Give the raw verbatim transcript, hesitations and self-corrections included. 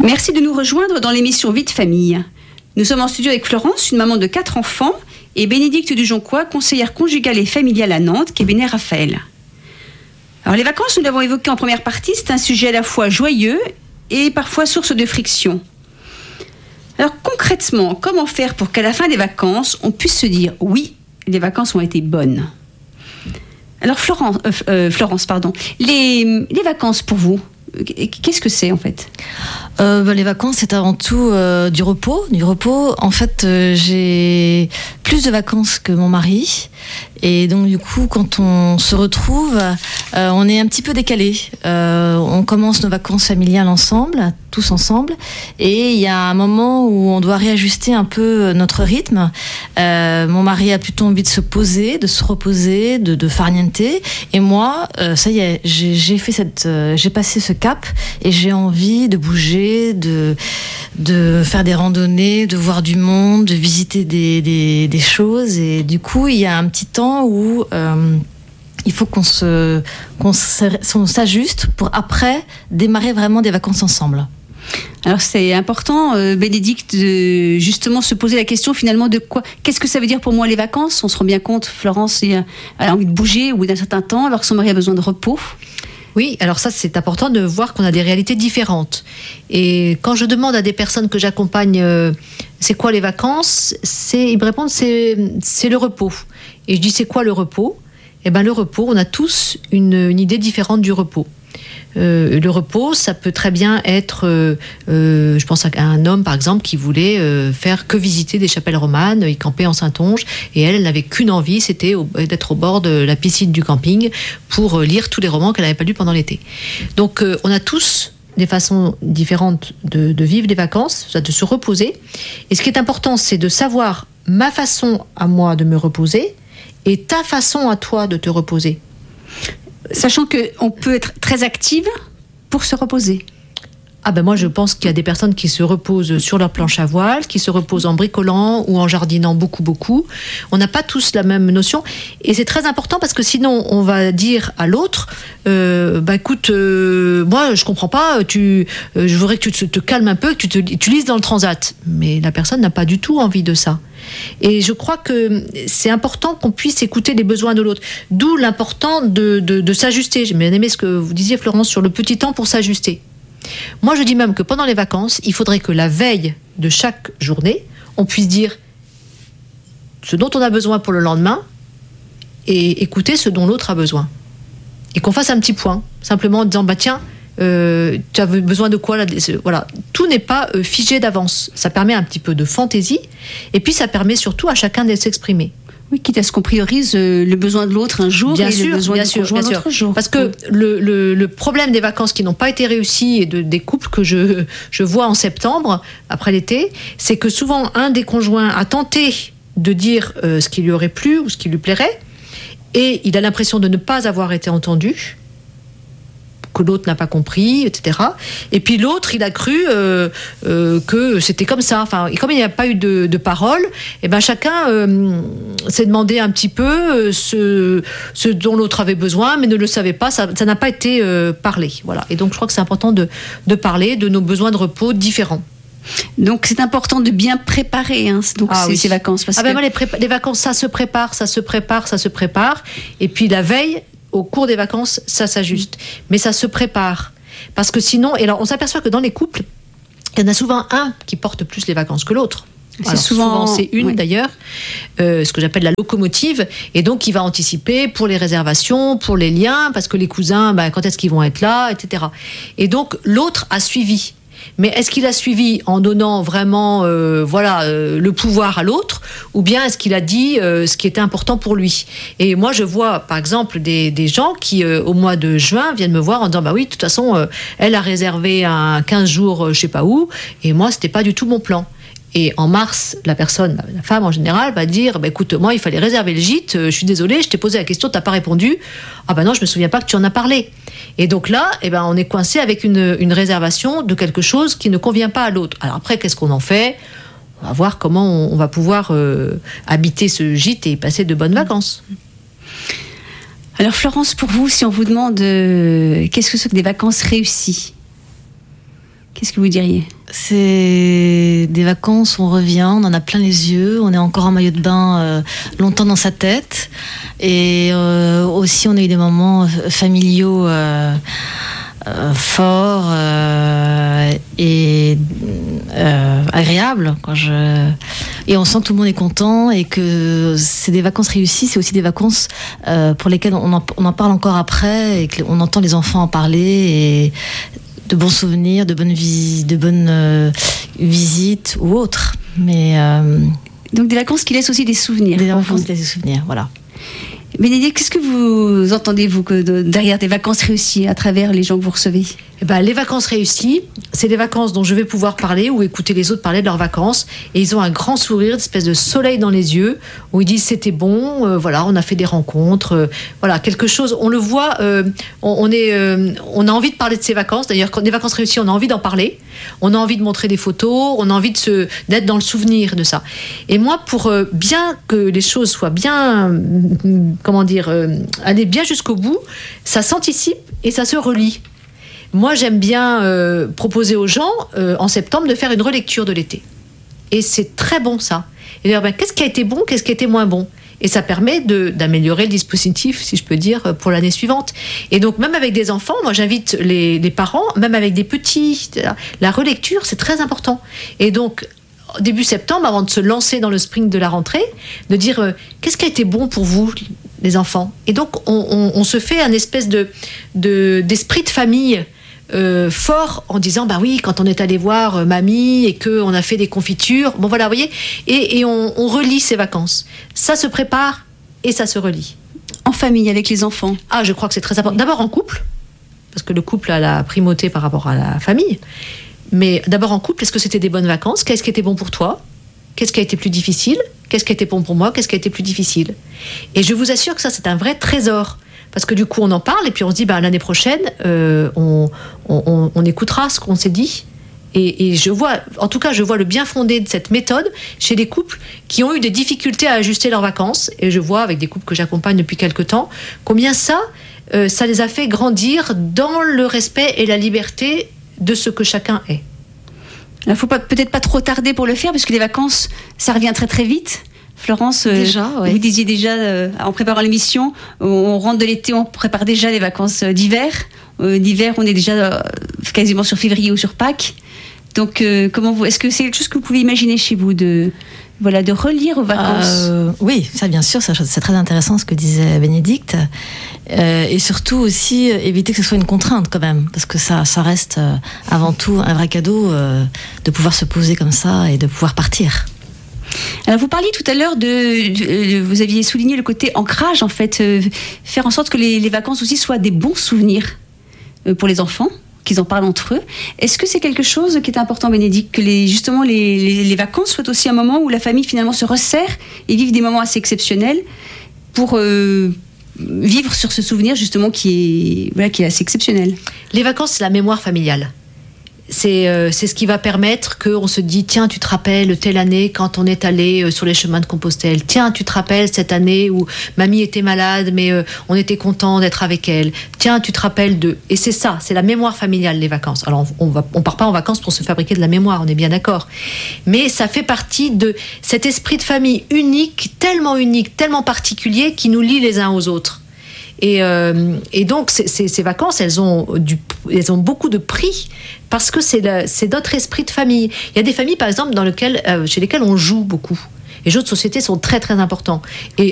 Merci de nous rejoindre dans l'émission Vie de famille. Nous sommes en studio avec Florence, une maman de quatre enfants, et Bénédicte Dujoncois, conseillère conjugale et familiale à Nantes, cabinet Raphaël. Alors les vacances, nous l'avons évoqué en première partie, c'est un sujet à la fois joyeux et parfois source de friction. Alors concrètement, comment faire pour qu'à la fin des vacances, on puisse se dire « oui, les vacances ont été bonnes ». Alors Florence, euh, euh, Florence pardon, les, les vacances pour vous, qu'est-ce que c'est en fait ? euh, bah, Les vacances, c'est avant tout euh, du repos. Du repos. En fait, euh, j'ai plus de vacances que mon mari. Et donc, du coup, quand on se retrouve, euh, on est un petit peu décalé. Euh, on commence nos vacances familiales ensemble, tous ensemble. Et il y a un moment où on doit réajuster un peu notre rythme. Euh, mon mari a plutôt envie de se poser, de se reposer, de, de farniente. Et moi, euh, ça y est, j'ai, j'ai fait cette, euh, j'ai passé ce cap et j'ai envie de bouger, de, de faire des randonnées, de voir du monde, de visiter des, des, des choses. Et du coup, il y a un petit temps où euh, il faut qu'on se, qu'on s'ajuste pour après démarrer vraiment des vacances ensemble. Alors c'est important, euh, Bénédicte, de justement se poser la question finalement de quoi, qu'est-ce que ça veut dire pour moi les vacances ? On se rend bien compte, Florence elle a envie de bouger au bout d'un certain temps alors que son mari a besoin de repos. Oui, alors ça c'est important de voir qu'on a des réalités différentes. Et quand je demande à des personnes que j'accompagne euh, c'est quoi les vacances, c'est, ils me répondent c'est, c'est le repos. Et je dis c'est quoi le repos ? Eh bien le repos, on a tous une, une idée différente du repos. Euh, le repos, ça peut très bien être, euh, euh, je pense à un homme par exemple qui voulait euh, faire que visiter des chapelles romanes, il campait en Saintonge et elle, elle n'avait qu'une envie, c'était au, d'être au bord de la piscine du camping pour euh, lire tous les romans qu'elle n'avait pas lus pendant l'été. Donc euh, on a tous des façons différentes de, de vivre les vacances, de se reposer. Et ce qui est important, c'est de savoir ma façon à moi de me reposer et ta façon à toi de te reposer. Sachant qu'on peut être très active pour se reposer. Ah ben moi je pense qu'il y a des personnes qui se reposent sur leur planche à voile, qui se reposent en bricolant ou en jardinant beaucoup beaucoup. On n'a pas tous la même notion et c'est très important parce que sinon on va dire à l'autre euh, bah écoute euh, moi je comprends pas, tu, euh, je voudrais que tu te, te calmes un peu, que tu, te, tu lises dans le transat. Mais la personne n'a pas du tout envie de ça. Et je crois que c'est important qu'on puisse écouter les besoins de l'autre. D'où l'important de, de, de s'ajuster. J'ai bien aimé ce que vous disiez Florence sur le petit temps pour s'ajuster. Moi, je dis même que pendant les vacances, il faudrait que la veille de chaque journée, on puisse dire ce dont on a besoin pour le lendemain et écouter ce dont l'autre a besoin. Et qu'on fasse un petit point, simplement en disant, bah tiens, euh, tu as besoin de quoi là ? Voilà. Tout n'est pas euh, figé d'avance. Ça permet un petit peu de fantaisie et puis ça permet surtout à chacun de s'exprimer. Oui, quitte à ce qu'on priorise euh, le besoin de l'autre un jour bien et sûr, le besoin bien du sûr, conjoint bien l'autre sûr. jour. Parce que le, le, le problème des vacances qui n'ont pas été réussies et de, des couples que je, je vois en septembre, après l'été, c'est que souvent un des conjoints a tenté de dire euh, ce qui lui aurait plu ou ce qui lui plairait et il a l'impression de ne pas avoir été entendu, que l'autre n'a pas compris, et cetera. Et puis l'autre, il a cru euh, euh, que c'était comme ça. Enfin, et comme il n'y a pas eu de, de parole, et ben chacun euh, s'est demandé un petit peu euh, ce, ce dont l'autre avait besoin, mais ne le savait pas. Ça, ça n'a pas été euh, parlé. Voilà. Et donc, je crois que c'est important de, de parler de nos besoins de repos différents. Donc c'est important de bien préparer hein, donc ah, ces, oui. ces vacances. Parce ah ben que... moi, les, prépa- les vacances, ça se prépare, ça se prépare, ça se prépare. Et puis la veille, au cours des vacances, ça s'ajuste. Mais ça se prépare. Parce que sinon, et alors on s'aperçoit que dans les couples, il y en a souvent un qui porte plus les vacances que l'autre. C'est alors, souvent, souvent c'est une oui. d'ailleurs, euh, ce que j'appelle la locomotive, et donc il va anticiper pour les réservations, pour les liens, parce que les cousins, ben, quand est-ce qu'ils vont être là, et cetera. Et donc l'autre a suivi. Mais est-ce qu'il a suivi en donnant vraiment euh, voilà, euh, le pouvoir à l'autre ou bien est-ce qu'il a dit euh, ce qui était important pour lui ? Et moi, je vois, par exemple, des, des gens qui, euh, au mois de juin, viennent me voir en disant « Bah oui, de toute façon, euh, elle a réservé un quinze jours, euh, je sais pas où, et moi, c'était pas du tout mon plan. » Et en mars, la personne, la femme en général, va dire bah, « Écoute, moi, il fallait réserver le gîte, euh, je suis désolée, je t'ai posé la question, t'as pas répondu. Ah ben non, je me souviens pas que tu en as parlé. » Et donc là, eh ben, on est coincé avec une, une réservation de quelque chose qui ne convient pas à l'autre. Alors après, qu'est-ce qu'on en fait ? On va voir comment on, on va pouvoir euh, habiter ce gîte et passer de bonnes vacances. Alors Florence, pour vous, si on vous demande euh, qu'est-ce que c'est que des vacances réussies ? Qu'est-ce que vous diriez ? C'est des vacances où on revient, on en a plein les yeux, on est encore en maillot de bain euh, longtemps dans sa tête. Et euh, aussi, on a eu des moments familiaux euh, euh, forts euh, et euh, agréables. Quand je... Et on sent que tout le monde est content et que c'est des vacances réussies. C'est aussi des vacances euh, pour lesquelles on en, on en parle encore après et qu'on entend les enfants en parler. Et de bons souvenirs, de bonnes, vis- de bonnes euh, visites ou autres. Mais, euh, Donc des vacances qui laissent aussi des souvenirs. des vacances qui laissent des souvenirs, voilà. Bénédicte, qu'est-ce que vous entendez, vous, que de, derrière des vacances réussies à travers les gens que vous recevez ? Eh ben, les vacances réussies, c'est des vacances dont je vais pouvoir parler ou écouter les autres parler de leurs vacances. Et ils ont un grand sourire, une espèce de soleil dans les yeux, où ils disent c'était bon, euh, voilà, on a fait des rencontres, euh, voilà, quelque chose. On le voit, euh, on, on, est, euh, on a envie de parler de ces vacances. D'ailleurs, quand des vacances réussies, on a envie d'en parler. On a envie de montrer des photos, on a envie de se, d'être dans le souvenir de ça. Et moi, pour euh, bien que les choses soient bien, euh, comment dire, euh, aller bien jusqu'au bout, ça s'anticipe et ça se relie. Moi, j'aime bien euh, proposer aux gens, euh, en septembre, de faire une relecture de l'été. Et c'est très bon, ça. Et de dire, ben, qu'est-ce qui a été bon, qu'est-ce qui a été moins bon ? Et ça permet de, d'améliorer le dispositif, si je peux dire, pour l'année suivante. Et donc, même avec des enfants, moi, j'invite les, les parents, même avec des petits, la relecture, c'est très important. Et donc, début septembre, avant de se lancer dans le sprint de la rentrée, de dire, euh, qu'est-ce qui a été bon pour vous, les enfants ? Et donc, on, on, on se fait un espèce de, de, d'esprit de famille Euh, fort en disant bah oui, quand on est allé voir euh, mamie et qu'on a fait des confitures, bon voilà, vous voyez, et, et on, on relie ces vacances. Ça se prépare et ça se relie. En famille, avec les enfants. Ah, je crois que c'est très important. D'abord en couple, parce que le couple a la primauté par rapport à la famille. Mais d'abord en couple, est-ce que c'était des bonnes vacances ? Qu'est-ce qui était bon pour toi ? Qu'est-ce qui a été plus difficile ? Qu'est-ce qui a été bon pour moi ? Qu'est-ce qui a été plus difficile ? Et je vous assure que ça, c'est un vrai trésor. Parce que du coup, on en parle et puis on se dit, bah, l'année prochaine, euh, on, on, on écoutera ce qu'on s'est dit. Et, et je vois, en tout cas, je vois le bien fondé de cette méthode chez les couples qui ont eu des difficultés à ajuster leurs vacances. Et je vois, avec des couples que j'accompagne depuis quelque temps, combien ça, euh, ça les a fait grandir dans le respect et la liberté de ce que chacun est. Il ne faut pas, peut-être pas trop tarder pour le faire, parce que les vacances, ça revient très très vite. Florence, euh, Déjà, ouais. vous disiez déjà, euh, en préparant l'émission, on rentre de l'été, on prépare déjà les vacances d'hiver. Euh, d'hiver, on est déjà euh, quasiment sur février ou sur Pâques. Donc, euh, comment vous, est-ce que c'est quelque chose que vous pouvez imaginer chez vous, de, voilà, de relire aux vacances ? Euh, oui, ça bien sûr, ça, c'est très intéressant ce que disait Bénédicte. Euh, et surtout aussi, euh, éviter que ce soit une contrainte quand même, parce que ça, ça reste euh, avant tout un vrai cadeau euh, de pouvoir se poser comme ça et de pouvoir partir. Alors vous parliez tout à l'heure de, de, de vous aviez souligné le côté ancrage en fait, euh, faire en sorte que les, les vacances aussi soient des bons souvenirs euh, pour les enfants, qu'ils en parlent entre eux. Est-ce que c'est quelque chose qui est important, Bénédicte, que les, justement les, les, les vacances soient aussi un moment où la famille finalement se resserre et vive des moments assez exceptionnels pour euh, vivre sur ce souvenir justement qui est, voilà, qui est assez exceptionnel. Les vacances, c'est la mémoire familiale. C'est, euh, c'est ce qui va permettre qu'on se dit, tiens, tu te rappelles telle année quand on est allé euh, sur les chemins de Compostelle. Tiens, tu te rappelles cette année où mamie était malade, mais euh, on était content d'être avec elle. Tiens, tu te rappelles de... Et c'est ça, c'est la mémoire familiale, les vacances. Alors, on va, on part pas en vacances pour se fabriquer de la mémoire, on est bien d'accord. Mais ça fait partie de cet esprit de famille unique, tellement unique, tellement particulier, qui nous lie les uns aux autres. Et, euh, et donc, ces, ces, ces vacances, elles ont, du, elles ont beaucoup de prix parce que c'est, la, c'est notre esprit de famille. Il y a des familles, par exemple, dans lesquelles, euh, chez lesquelles on joue beaucoup. Les jeux de société sont très, très importants. Et